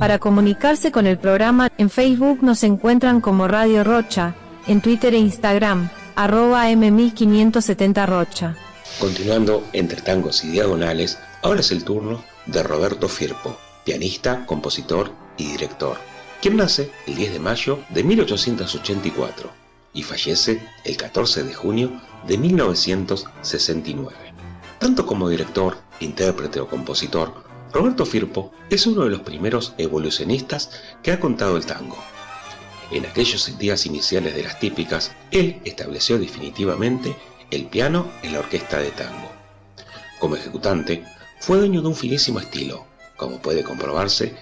Para comunicarse con el programa, en Facebook nos encuentran como Radio Rocha, en Twitter e Instagram, @m1570 Rocha. Continuando entre tangos y diagonales, ahora es el turno de Roberto Firpo, pianista, compositor y director, quien nace el 10 de mayo de 1884 y fallece el 14 de junio de 1969. Tanto como director, intérprete o compositor, Roberto Firpo es uno de los primeros evolucionistas que ha contado el tango. En aquellos días iniciales de las típicas, él estableció definitivamente el piano en la orquesta de tango. Como ejecutante, fue dueño de un finísimo estilo, como puede comprobarse